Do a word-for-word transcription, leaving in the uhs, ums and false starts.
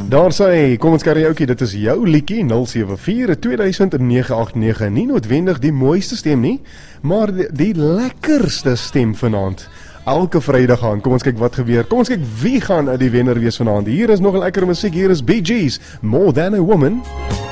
Daar sê, kom ons karaoke, dit is jou liedjie, nul sewe vier twee nege agt nege, nie noodwendig die mooiste stem nie, maar die, die lekkerste stem vanaand. Elke Vrydag aan, kom ons kyk wat gebeur, kom ons kyk wie gaan die wenner wees vanaand. Hier is nog 'n lekker musiek, hier is Bee Gees, More Than a Woman.